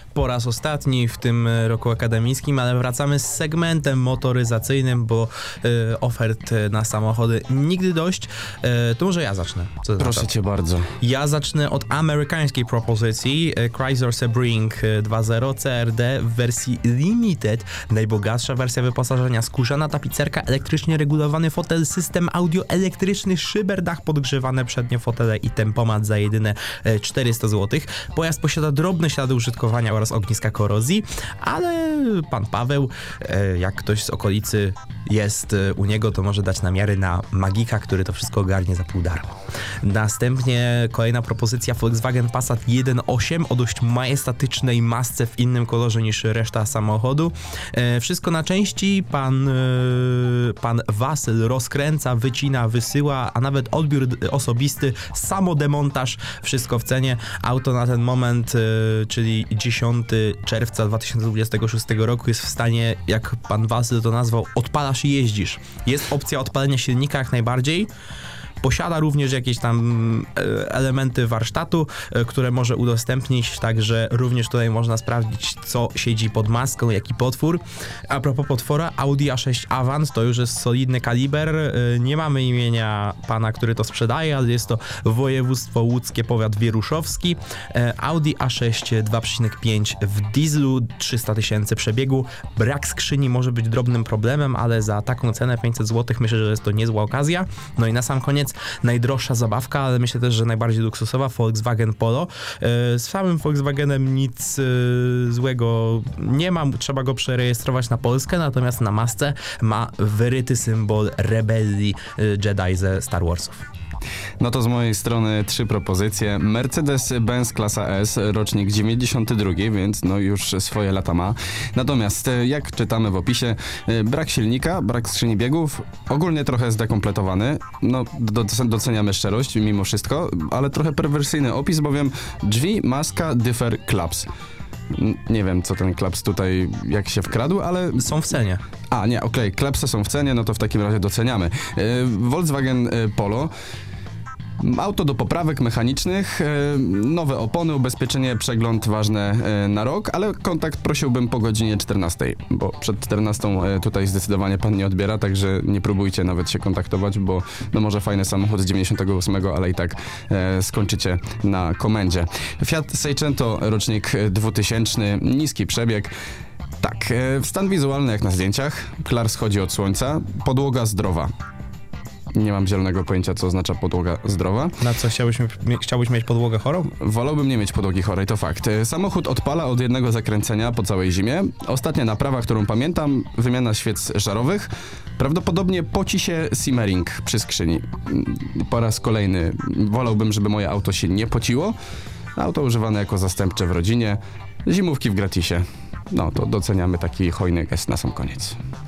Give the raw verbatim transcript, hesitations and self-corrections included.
po raz ostatni w tym roku akademickim, ale wracamy z segmentem motoryzacyjnym, bo y, ofert na samochody nigdy dość. Y, to może ja zacznę. Co Proszę cię bardzo. Ja zacznę od amerykańskiej propozycji y, Chrysler Sebring dwa zero C R D w wersji Limited. Najbogatsza wersja wyposażenia, skórzana tapicerka, elektrycznie regulowany fotel, system audio elektryczny, szyberdach, podgrzewane przednie fotele i tempomat za jedyne czterysta złotych. Pojazd posiada drobne ślady użytkowania oraz ogniska korozji, ale pan Paweł, jak ktoś z okolicy jest u niego, to może dać namiary na Magika, który to wszystko ogarnie za pół darmo. Następnie kolejna propozycja Volkswagen Passat jeden osiem o dość majestatycznej masce w innym kolorze niż reszta samochodu. Wszystko na części, pan, pan Wasyl rozkręca, wycina, wysyła, a nawet odbiór osobisty, samodemontaż, wszystko w cenie. Auto na ten moment, czyli dziesiątego czerwca dwa tysiące dwudziestego szóstego roku, jest w stanie, jak pan Wasyl to nazwał, odpalasz i jeździsz. Jest opcja odpalenia silnika jak najbardziej. Posiada również jakieś tam elementy warsztatu, które może udostępnić, także również tutaj można sprawdzić, co siedzi pod maską, jaki potwór. A propos potwora, Audi A sześć Avant to już jest solidny kaliber. Nie mamy imienia pana, który to sprzedaje, ale jest to województwo łódzkie, powiat wieruszowski. Audi A sześć dwa przecinek pięć w dieslu, trzysta tysięcy przebiegu. Brak skrzyni może być drobnym problemem, ale za taką cenę pięćset złotych myślę, że jest to niezła okazja. No i na sam koniec najdroższa zabawka, ale myślę też, że najbardziej luksusowa, Volkswagen Polo. Z samym Volkswagenem nic złego nie ma, trzeba go przerejestrować na Polskę, natomiast na masce ma wyryty symbol rebelii Jedi ze Star Warsów. No to z mojej strony trzy propozycje. Mercedes-Benz klasa S, rocznik dziewięćdziesiąty drugi, więc no już swoje lata ma. Natomiast jak czytamy w opisie, brak silnika, brak skrzyni biegów, ogólnie trochę zdekompletowany. No doceniamy szczerość mimo wszystko, ale trochę perwersyjny opis, bowiem drzwi, maska, dyfer, klaps. Nie wiem, co ten klaps tutaj, jak się wkradł, ale... Są w cenie. A, nie, okej, okay, klapsy są w cenie, no to w takim razie doceniamy. Volkswagen Polo. Auto do poprawek mechanicznych, nowe opony, ubezpieczenie, przegląd ważne na rok, ale kontakt prosiłbym po godzinie czternastej, bo przed czternastą tutaj zdecydowanie pan nie odbiera, także nie próbujcie nawet się kontaktować, bo no może fajny samochód z dziewięćdziesiątego ósmego, ale i tak e, skończycie na komendzie. Fiat Seicento, rocznik dwutysięczny, niski przebieg. Tak, e, stan wizualny jak na zdjęciach, klar schodzi od słońca, podłoga zdrowa. Nie mam zielonego pojęcia, co oznacza podłoga zdrowa. Na co chciałbyś, chciałbyś mieć podłogę chorą? Wolałbym nie mieć podłogi chorej, to fakt. Samochód odpala od jednego zakręcenia po całej zimie. Ostatnia naprawa, którą pamiętam, wymiana świec żarowych. Prawdopodobnie poci się simmering przy skrzyni. Po raz kolejny wolałbym, żeby moje auto się nie pociło. Auto używane jako zastępcze w rodzinie. Zimówki w gratisie. No to doceniamy taki hojny gest na sam koniec.